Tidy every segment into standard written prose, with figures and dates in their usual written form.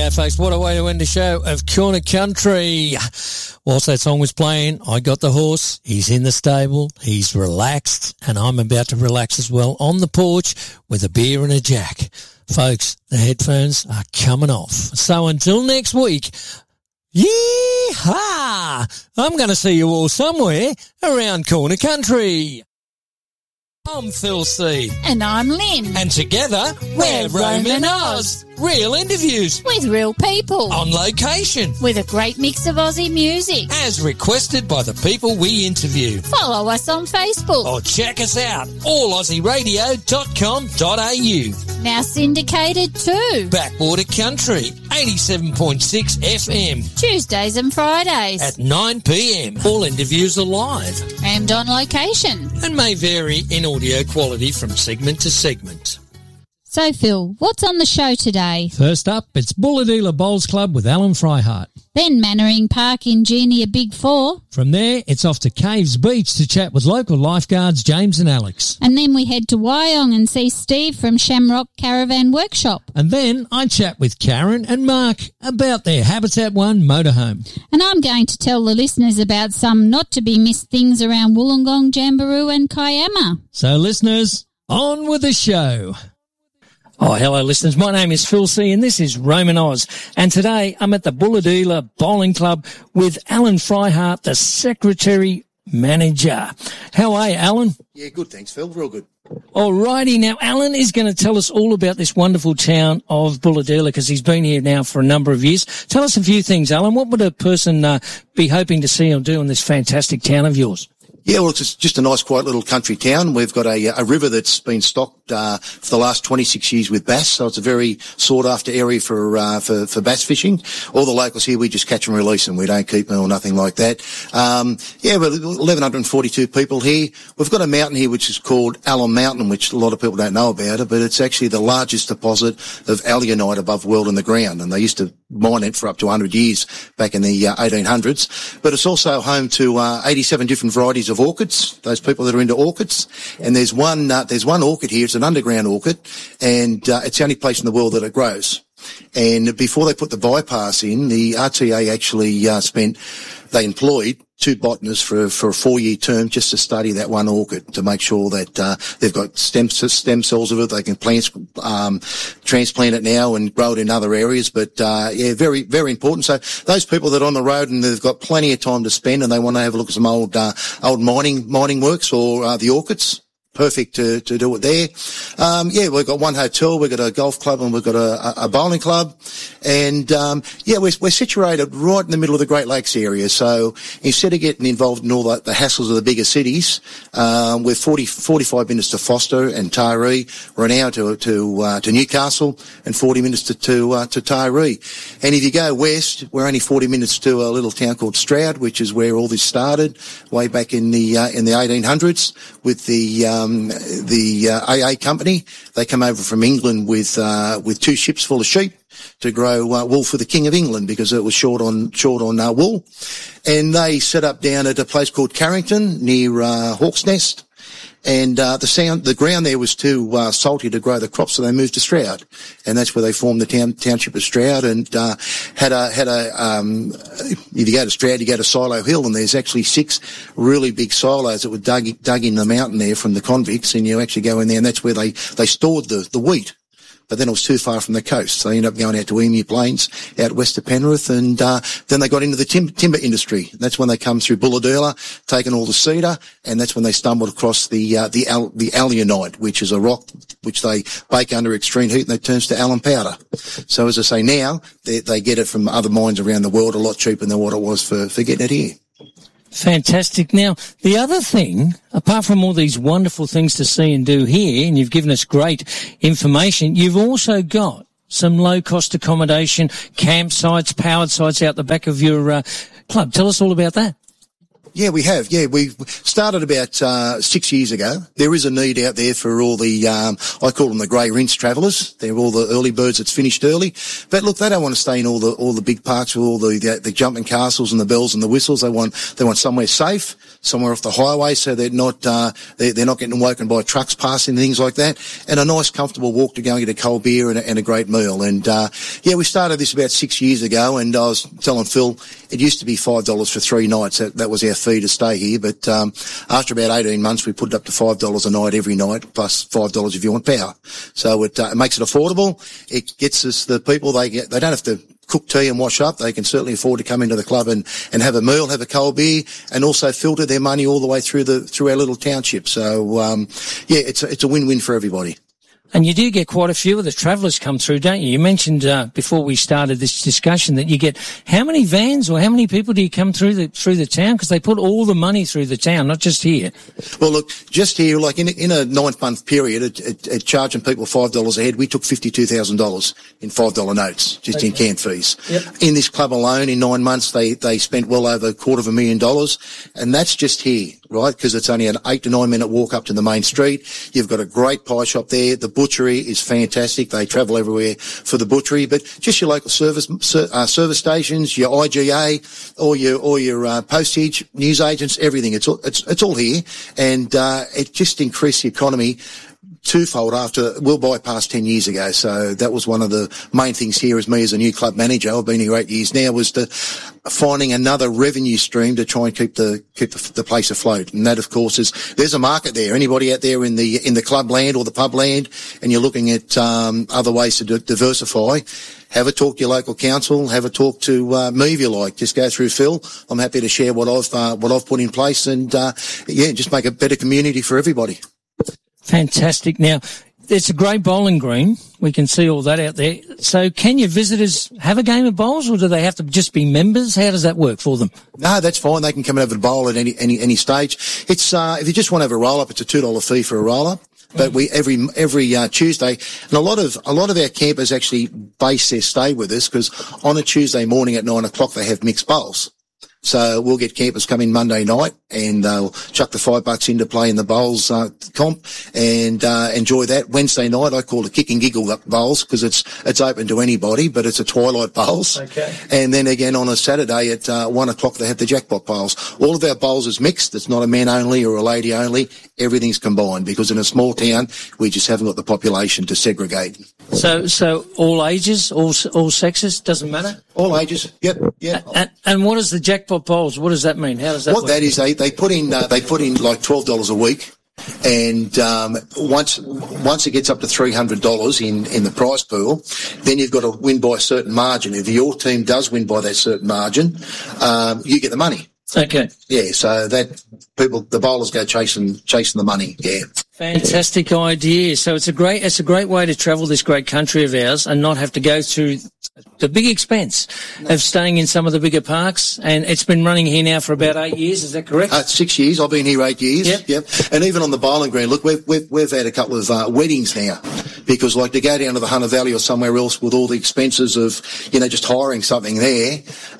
go, folks. What a way to end the show of Corner Country. Whilst that song was playing, I got the horse. He's in the stable. He's relaxed, and I'm about to relax as well on the porch with a beer and a jack. Folks, the headphones are coming off. So until next week, yee-haw! I'm going to see you all somewhere around Corner Country. I'm Phil C. And I'm Lynn. And together, we're Roman Oz. Real interviews. With real people. On location. With a great mix of Aussie music. As requested by the people we interview. Follow us on Facebook. Or check us out, allaussieradio.com.au. Now syndicated too. Backwater Country, 87.6 FM. Tuesdays and Fridays. At 9 p.m. All interviews are live. And on location. And may vary in audio quality from segment to segment. So, Phil, what's on the show today? First up, it's Bulahdelah Bowls Club with Alan Freihart. Then Mannering Park in Genia Big 4. From there, it's off to Caves Beach to chat with local lifeguards James and Alex. And then we head to Wyong and see Steve from Shamrock Caravan Workshop. And then I chat with Karen and Mark about their Habitat 1 motorhome. And I'm going to tell the listeners about some not-to-be-missed things around Wollongong, Jamberoo and Kiama. So, listeners, on with the show. Oh, hello, listeners. My name is Phil C. and this is Roman Oz. And today I'm at the Bulahdelah Bowling Club with Alan Freihart, the Secretary Manager. How are you, Alan? Yeah, good, thanks, Phil. Real good. All righty. Now, Alan is going to tell us all about this wonderful town of Bulahdelah because he's been here now for a number of years. Tell us a few things, Alan. What would a person be hoping to see or do in this fantastic town of yours? Yeah, well, it's just a nice, quiet little country town. We've got a river that's been stocked for the last 26 years with bass, so it's a very sought-after area for bass fishing. All the locals here, we just catch and release them. We don't keep them or nothing like that. Yeah, we're 1,142 people here. We've got a mountain here which is called Alum Mountain, which a lot of people don't know about it, but it's actually the largest deposit of alunite above world in the ground, and they used to mine it for up to 100 years back in the 1800s. But it's also home to 87 different varieties of orchids, those people that are into orchids. And there's one orchid here, it's an underground orchid, and it's the only place in the world that it grows. And before they put the bypass in, the RTA actually they employed 2 botanists for a 4-year term just to study that one orchid to make sure that they've got stem cells of it. They can transplant it now and grow it in other areas. But yeah, very, very important. So those people that are on the road and they've got plenty of time to spend and they want to have a look at some old mining works or the orchids, perfect to do it there. Yeah, we've got one hotel, we've got a golf club, and we've got a bowling club. And, yeah, we're situated right in the middle of the Great Lakes area. So instead of getting involved in all the hassles of the bigger cities, we're 45 minutes to Foster and Taree. We're an hour to Newcastle and 40 minutes to Taree. And if you go west, we're only 40 minutes to a little town called Stroud, which is where all this started way back in the 1800s with the AA company. They come over from England with 2 ships full of sheep to grow wool for the King of England because it was short on wool. And they set up down at a place called Carrington near Hawk's Nest. And the ground there was too salty to grow the crops, so they moved to Stroud, and that's where they formed the township of Stroud. And if you go to Stroud, you go to Silo Hill, and there's actually 6 really big silos that were dug in the mountain there from the convicts, and you actually go in there, and that's where they stored the wheat. But then it was too far from the coast, so they ended up going out to Emu Plains, out west of Penrith, and then they got into the timber industry. That's when they come through Bulahdelah, taking all the cedar, and that's when they stumbled across the alunite, which is a rock which they bake under extreme heat, and it turns to alum powder. So as I say, now they get it from other mines around the world a lot cheaper than what it was for getting it here. Fantastic. Now, the other thing, apart from all these wonderful things to see and do here, and you've given us great information, you've also got some low-cost accommodation, campsites, powered sites out the back of your club. Tell us all about that. Yeah, we have. Yeah, we started about 6 years ago. There is a need out there for all the, I call them the grey rinse travellers. They're all the early birds that's finished early. But look, they don't want to stay in all the big parks with all the jumping castles and the bells and the whistles. They want somewhere safe, somewhere off the highway, so they're not getting woken by trucks passing, things like that. And a nice, comfortable walk to go and get a cold beer and a great meal. And we started this about 6 years ago. And I was telling Phil, it used to be $5 for 3 nights. That was our fee to stay here, but after about 18 months we put it up to $5 a night every night, plus $5 if you want power. So it makes it affordable. It gets us the people, they don't have to cook tea and wash up. They can certainly afford to come into the club and have a meal, have a cold beer, and also filter their money all the way through our little township. So it's a win-win for everybody. And you do get quite a few of the travellers come through, don't you? You mentioned before we started this discussion that you get how many vans or how many people do you come through the town? Because they put all the money through the town, not just here. Well, look, just here, like in a 9-month period, at charging people $5 a head, we took $52,000 in $5 notes, just in camp fees. Yep. In this club alone, in 9 months, they spent well over $250,000, and that's just here, right? Because it's only an 8 to 9 minute walk up to the main street. You've got a great pie shop there. The butchery is fantastic. They travel everywhere for the butchery, but just your local service stations, your IGA, or your postage, news agents, everything. It's all here, and it just increased the economy twofold after we'll bypass 10 years ago. So that was one of the main things here as me as a new club manager. I've been here 8 years now, was to finding another revenue stream to try and keep the place afloat. And that, of course, there's a market there. Anybody out there in the club land or the pub land, and you're looking at other ways to diversify, have a talk to your local council, have a talk to me if you like. Just go through Phil. I'm happy to share what I've put in place, and just make a better community for everybody. Fantastic. Now, it's a great bowling green. We can see all that out there. So can your visitors have a game of bowls, or do they have to just be members? How does that work for them? No, that's fine. They can come and have a bowl at any stage. It's if you just want to have a roll-up, it's a $2 fee for a roll-up. But we every Tuesday, and a lot of our campers actually base their stay with us, because on a Tuesday morning at 9 o'clock they have mixed bowls. So we'll get campers come in Monday night, and they'll chuck the $5 in to play in the bowls comp and enjoy that. Wednesday night I call it kick and giggle bowls, because it's open to anybody, but it's a twilight bowls. Okay. And then again on a Saturday at 1 o'clock they have the jackpot bowls. All of our bowls is mixed. It's not a man only or a lady only. Everything's combined, because in a small town we just haven't got the population to segregate. So all ages, all sexes, doesn't matter? All ages. Yep. And what is the jackpot bowls? What does that mean? How does that work? What that is, they put in like $12 a week, and once it gets up to $300 in the prize pool, then you've got to win by a certain margin. If your team does win by that certain margin, you get the money. Okay. Yeah, so that the bowlers go chasing the money. Yeah. Fantastic idea. So it's a great way to travel this great country of ours and not have to go through the big expense of staying in some of the bigger parks. And it's been running here now for about 8 years. Is that correct? 6 years. I've been here 8 years. Yep. And even on the bowling green, look, we've had a couple of weddings now, because like to go down to the Hunter Valley or somewhere else with all the expenses of just hiring something there,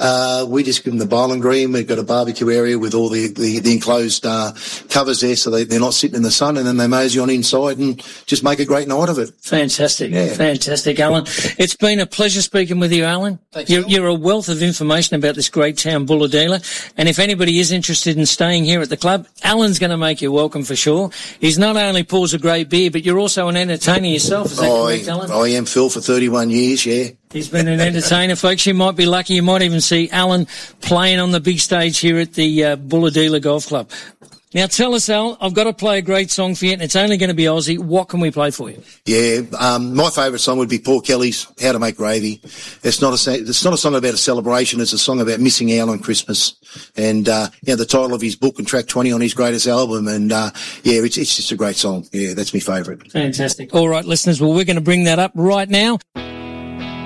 we just give them the bowling green. We've got a barbecue area with all the enclosed covers there, so they're not sitting in the sun, and then they mosey on inside and just make a great night of it. Fantastic. Yeah. Fantastic, Alan. It's been a pleasure speaking with you, Alan. Thanks, you're a wealth of information about this great town, Bulahdelah. And if anybody is interested in staying here at the club, Alan's going to make you welcome for sure. He's not only pours a great beer, but you're also an entertainer yourself. Is that correct, Alan? I am, Phil, for 31 years, yeah. He's been an entertainer, folks. You might be lucky. You might even see Alan playing on the big stage here at the Bulahdelah Golf Club. Now tell us, Al, I've got to play a great song for you, and it's only going to be Aussie. What can we play for you? Yeah, my favourite song would be Paul Kelly's How to Make Gravy. It's not a song about a celebration. It's a song about missing out on Christmas. And, the title of his book and track 20 on his greatest album. And, it's just a great song. Yeah, that's my favourite. Fantastic. All right, listeners. Well, we're going to bring that up right now.